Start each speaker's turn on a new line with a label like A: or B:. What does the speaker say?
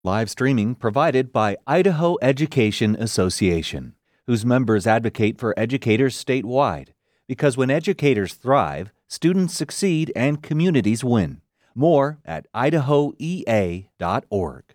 A: Live streaming provided by Idaho Education Association, whose members advocate for educators statewide. Because when educators thrive, students succeed and communities win. More at idahoea.org.